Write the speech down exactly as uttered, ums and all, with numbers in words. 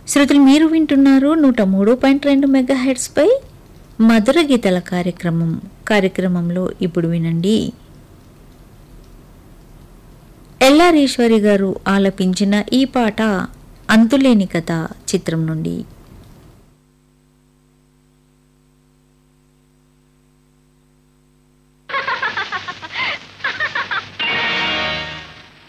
శ్రోతలు మీరు వింటున్నారు నూట మూడు పాయింట్ రెండు మెగా హెర్ట్స్ పై మధుర గీతల కార్యక్రమం. కార్యక్రమంలో ఇప్పుడు వినండి, ఎల్లారీశ్వరి గారు ఆలపించిన ఈ పాట అంతులేని కథ చిత్రం నుండి.